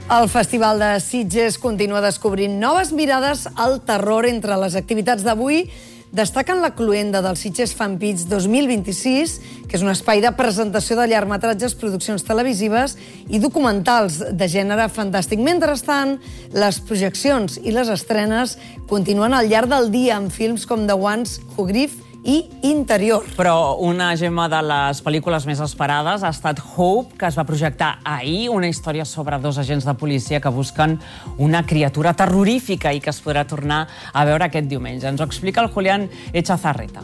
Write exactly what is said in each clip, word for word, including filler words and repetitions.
El Festival de Sitges continua descobrint noves mirades al terror. Entre les activitats d'avui destaquen la Cluenda del Sitges Fan Pits dos mil vint-i-sis, que és un espai de presentació de llargmetratges, produccions televisives i documentals de gènere fantàstic. Mentrestant, les projeccions i les estrenes continuen al llarg del dia amb films com The Ones Who Grieve i Interior. Però una gemma de les pel·lícules més esperades ha estat Hope, que es va projectar ahir, una història sobre dos agents de policia que busquen una criatura terrorífica i que es podrà tornar a veure aquest diumenge. Ens ho explica el Julián Echazarreta.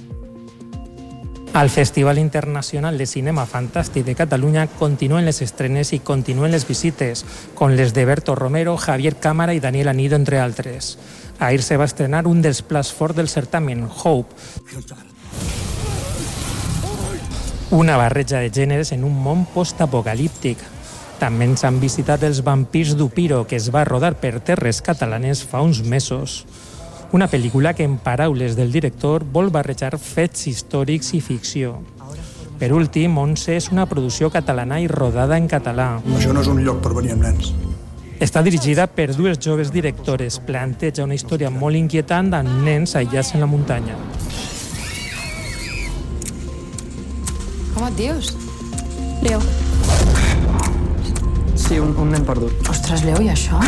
Al Festival Internacional de Cinema Fantàstic de Catalunya continuen les estrenes i continuen les visites, com les de Berto Romero, Javier Cámara i Daniel Anido, entre altres. Ahir se va estrenar un dels plats forts del certamen, Hope. Una barreja de gèneres en un món postapocalíptic. També ens han visitat els vampirs d'Upiro, que es va rodar per terres catalanes fa uns mesos. Una pel·lícula que, en paraules del director, vol barrejar fets històrics i ficció. Per últim, Once és una producció catalana i rodada en català. Això no és un lloc per venir amb nens. Està dirigida per dues joves directores. Planteja una història molt inquietant amb nens aïllats en la muntanya. Com et dius? Leo. Sí, un, un nen perdut. Ostres, Leo, i això?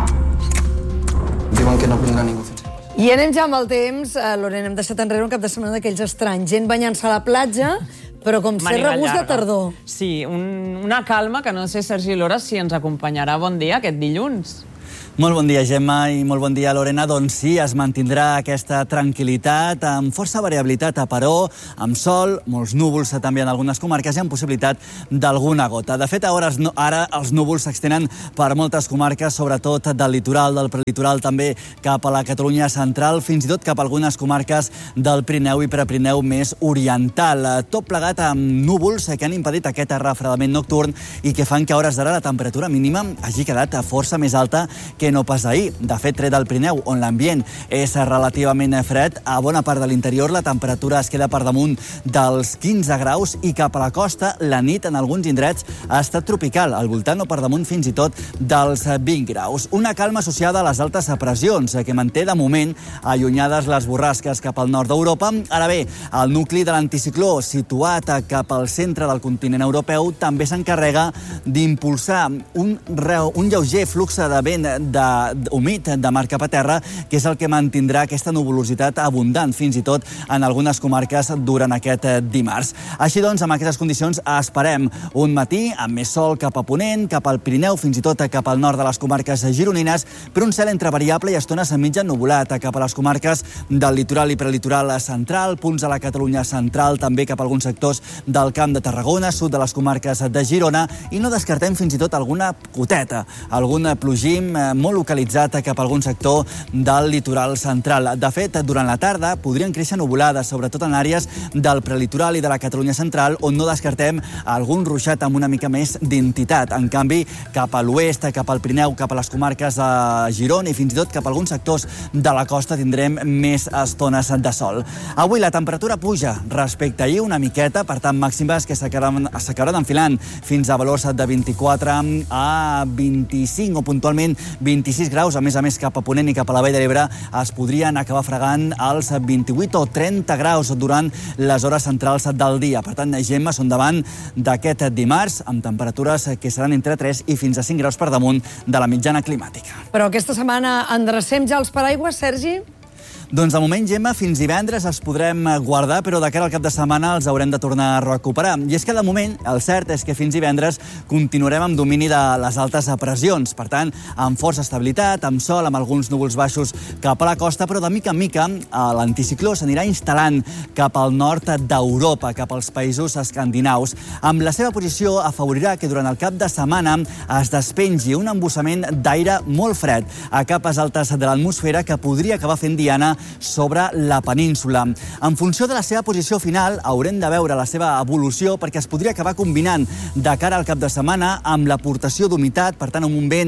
Diuen que no vindrà ningú fins. I anem ja amb el temps. Uh, Lorena, hem deixat enrere un cap de setmana d'aquells estranys. Gent banyant-se a la platja, però com ser regust de tardor. Sí, un, una calma que no sé, Sergi Lora, si ens acompanyarà. Bon dia, aquest dilluns. Molt bon dia, Gemma, i molt bon dia, Lorena. Doncs sí, es mantindrà aquesta tranquil·litat, amb força variabilitat a Peró, amb sol, molts núvols també en algunes comarques i amb possibilitat d'alguna gota. De fet, ara, ara els núvols s'extenen per moltes comarques, sobretot del litoral, del prelitoral, també cap a la Catalunya central, fins i tot cap a algunes comarques del Pirineu i Prepirineu més oriental. Tot plegat amb núvols que han impedit aquest refredament nocturn i que fan que a hores d'ara la temperatura mínima hagi quedat força més alta que no pas ahir. De fet, tret del Pirineu, on l'ambient és relativament fred, a bona part de l'interior la temperatura es queda per damunt dels quinze graus i cap a la costa la nit en alguns indrets ha estat tropical, al voltant o per damunt fins i tot dels vint graus. Una calma associada a les altes pressions que manté de moment allunyades les borrasques cap al nord d'Europa. Ara bé, el nucli de l'anticicló situat cap al centre del continent europeu també s'encarrega d'impulsar un, un lleuger flux de vent de humit de mar cap a terra, que és el que mantindrà aquesta nuvolositat abundant, fins i tot en algunes comarques durant aquest dimarts. Així doncs, amb aquestes condicions esperem un matí amb més sol cap a ponent, cap al Pirineu, fins i tot cap al nord de les comarques gironines, però un cel entre variable i estones a mitja nuvolat cap a les comarques del litoral i prelitoral central, punts a la Catalunya central, també cap a alguns sectors del Camp de Tarragona, sud de les comarques de Girona, i no descartem fins i tot alguna coteta, algun plogim molt localitzat cap a algun sector del litoral central. De fet, durant la tarda podrien créixer nuvolades, sobretot en àrees del prelitoral i de la Catalunya central, on no descartem algun ruixat amb una mica més d'entitat. En canvi, cap a l'oest, cap al Pirineu, cap a les comarques de Girona i fins i tot cap a alguns sectors de la costa tindrem més estones de sol. Avui la temperatura puja respecte a ahir una miqueta, per tant màximes que s'acabaran enfilant fins a valors de vint-i-quatre a vint-i-cinc o puntualment vint-i-sis graus, a més a més cap a ponent i cap a la Vall de l'Ebre es podrien acabar fregant als vint-i-vuit o trenta graus durant les hores centrals del dia. Per tant, Gemma, són davant d'aquest dimarts amb temperatures que seran entre tres i fins a cinc graus per damunt de la mitjana climàtica. Però aquesta setmana endrecem ja els paraigües, Sergi? Doncs de moment, Gemma, fins divendres els podrem guardar, però de cara al cap de setmana els haurem de tornar a recuperar. I és que de moment, el cert és que fins divendres continuarem amb domini de les altes pressions. Per tant, amb força estabilitat, amb sol, amb alguns núvols baixos cap a la costa, però de mica en mica l'anticicló s'anirà instal·lant cap al nord d'Europa, cap als països escandinaus. Amb la seva posició afavorirà que durant el cap de setmana es despengi un embussament d'aire molt fred a capes altes de l'atmosfera que podria acabar fent diana sobre la península. En funció de la seva posició final, haurem de veure la seva evolució perquè es podria acabar combinant de cara al cap de setmana amb l'aportació d'humitat, per tant, amb un vent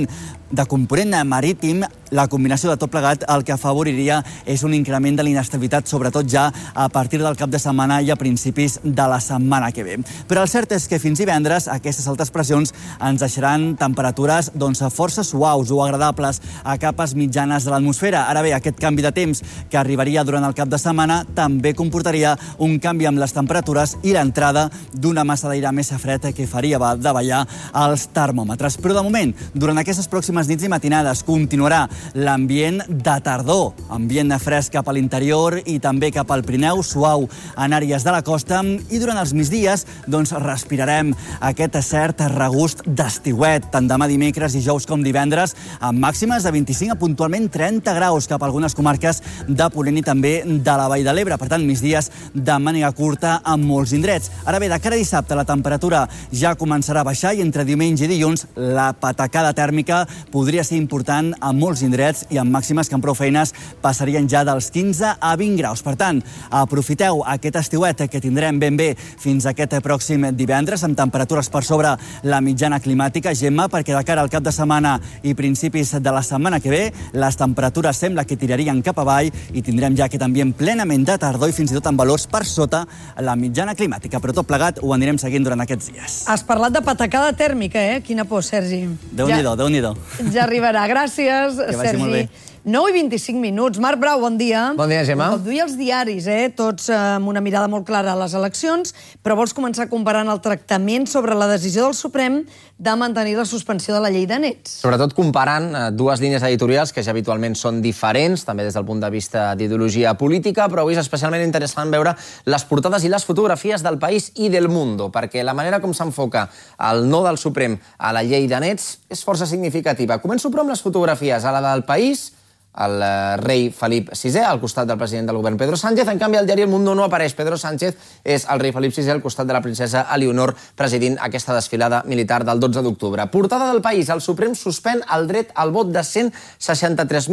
de component marítim, la combinació de tot plegat el que afavoriria és un increment de l'inestabilitat, sobretot ja a partir del cap de setmana i a principis de la setmana que ve. Però el cert és que fins divendres aquestes altes pressions ens deixaran temperatures doncs, força suaus o agradables a capes mitjanes de l'atmosfera. Ara bé, aquest canvi de temps que arribaria durant el cap de setmana també comportaria un canvi amb les temperatures i l'entrada d'una massa d'aire més fred que faria davallar els termòmetres. Però de moment, durant aquestes pròximes nits i matinades continuarà l'ambient de tardor, ambient fresc cap a l'interior i també cap al Pirineu, suau en àrees de la costa, i durant els migdies doncs, respirarem aquest cert regust d'estiuet, tant demà dimecres, dijous com divendres, amb màximes de vint-i-cinc a puntualment trenta graus cap a algunes comarques de Ponent i també de la Vall de l'Ebre. Per tant, migdies de màniga curta en molts indrets. Ara bé, de cara a dissabte la temperatura ja començarà a baixar i entre diumenge i dilluns la patacada tèrmica podria ser important a molts indrets i amb màximes que amb prou feines passarien ja dels quinze a vint graus. Per tant, aprofiteu aquest estiuet que tindrem ben bé fins aquest pròxim divendres amb temperatures per sobre la mitjana climàtica, Gemma, perquè de cara al cap de setmana i principis de la setmana que ve les temperatures sembla que tirarien cap avall i tindrem ja aquest ambient plenament de tardor i fins i tot amb valors per sota la mitjana climàtica. Però tot plegat ho anirem seguint durant aquests dies. Has parlat de patacada tèrmica, eh? Quina por, Sergi. Déu-n'hi-do, ja, Déu-n'hi-do. Ja arribarà. Gràcies, que vagi Sergi. molt bé. nou i vint-i-cinc minuts. Marc Brau, bon dia. Bon dia, Gemma. Et duia els diaris, eh? Tots amb una mirada molt clara a les eleccions, però vols començar comparant el tractament sobre la decisió del Suprem de mantenir la suspensió de la llei de nets. Sobretot comparant eh, dues línies editorials que ja habitualment són diferents, també des del punt de vista d'ideologia política, però avui és especialment interessant veure les portades i les fotografies del País i del Mundo, perquè la manera com s'enfoca el no del Suprem a la llei de nets és força significativa. Començo però amb les fotografies. A la del País, el rei Felip sisè al costat del president del govern Pedro Sánchez. En canvi, al diari El Mundo no apareix Pedro Sánchez, és el rei Felip sisè al costat de la princesa Eleonor presidint aquesta desfilada militar del dotze d'octubre. Portada del País, el Suprem suspèn el dret al vot de cent seixanta-tres mil